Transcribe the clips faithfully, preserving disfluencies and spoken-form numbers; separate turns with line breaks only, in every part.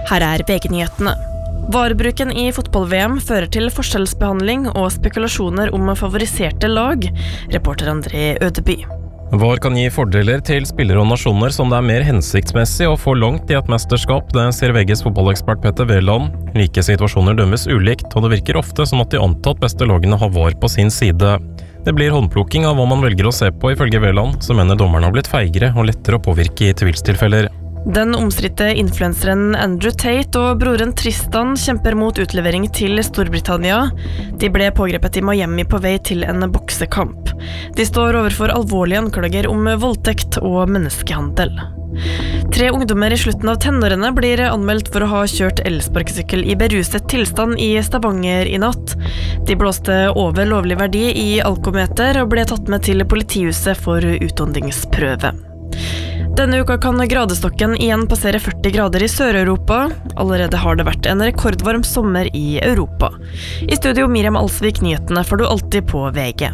Her er V G-nyhetene. Varebruken i fotball-V M fører til forskjellsbehandling og spekulasjoner om favoriserte lag, reporter André Ødeby.
V A R kan gi fordeler til spillere og nasjoner som det er mer hensiktsmessig å få langt i et mesterskap, det sier V G's fotballekspert Petter Wæland. Like situasjoner dømmes ulikt, og det virker ofte som at de antatt beste lagene har V A R på sin side. Det blir håndplukking av hva man velger å se på, ifølge Wæland, som mener dommerne har blitt feigere og lettere å påvirke i tvilstilfeller.
Den omstridte influenseren Andrew Tate og broren Tristan kjemper mot utlevering til Storbritannia. De ble pågrepet i Miami på vei til en boksekamp. De står overfor alvorlige anklager om voldtekt og menneskehandel. Tre ungdommer i slutten av tenårene blir anmeldt for å ha kjørt elsparkesykkel i beruset tilstand i Stavanger i natt. De blåste over lovlig verdi i alkometer og ble tatt med til politihuset for utåndingsprøve. Denne uka kan gradestokken igjen passere førti grader i Sør-Europa. Allerede har det vært en rekordvarm sommer i Europa. I studio Miriam Alsvik, nyhetene får du alltid på V G.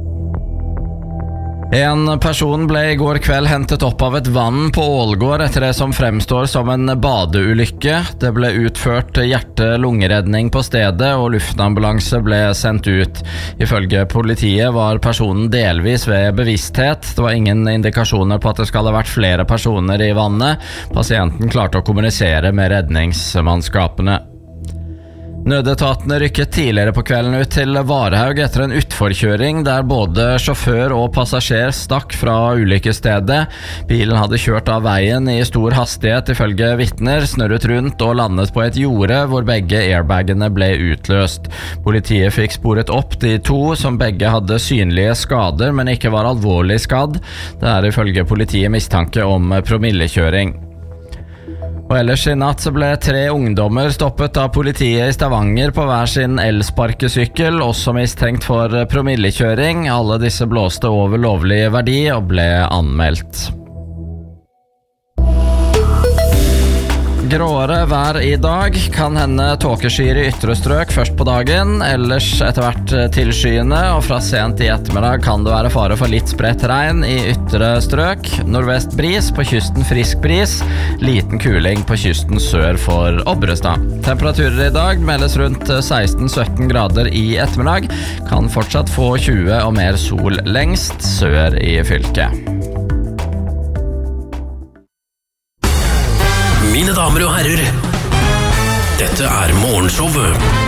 En person ble i går kveld hentet opp av et vann på Ålgård etter det som fremstår som en badeulykke. Det ble utført hjerte-lungeredning på stedet, og luftambulanse ble sendt ut. Ifølge politiet var personen delvis ved bevissthet. Det var ingen indikasjoner på at det skal ha vært flere personer i vannet. Pasienten klarte å kommunisere med redningsmannskapene. Nødetatene rykket tidligere på kvelden ut til Varhaug etter en utforkjøring der både sjåfør og passasjer stakk fra ulykkesstedet. Bilen hadde kjørt av veien i stor hastighet ifølge vitner, snurret rundt og landet på et jorde hvor begge airbagene ble utløst. Politiet fikk sporet opp de to som begge hadde synlige skader, men ikke var alvorlig skadd. Det er ifølge politiet mistanke om promillekjøring. Og ellers i natt så ble tre ungdommer stoppet av politiet i Stavanger på hver sin elsparkesykkel, også mistenkt for promillekjøring. Alle disse blåste over lovlig verdi og ble anmeldt. Gråere vær i dag, kan hende tåkeskyer i ytre strøk først på dagen, ellers etter hvert tilskyende, og fra sent i ettermiddag kan det være fare for litt spredt regn i ytre strøk. Nordvest bris, på kysten frisk bris, liten kuling på kysten sør for Obrestad. Temperaturer i dag meldes rundt seksten til sytten grader i ettermiddag, kan fortsatt få tjue og mer sol lengst sør i fylket.
Mine damer og herrer, dette er Morgenshowet